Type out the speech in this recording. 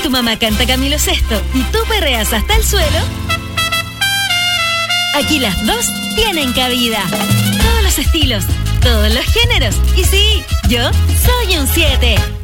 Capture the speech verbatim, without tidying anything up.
tu mamá canta Camilo Sesto y tú perreas hasta el suelo, aquí las dos tienen cabida. Todos los estilos, todos los géneros. Y sí, yo soy un siete.